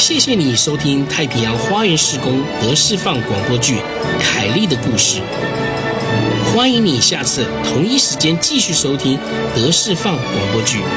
谢谢你收听太平洋花园事工得释放广播剧《凯莉的故事》。欢迎你下次同一时间继续收听得释放广播剧。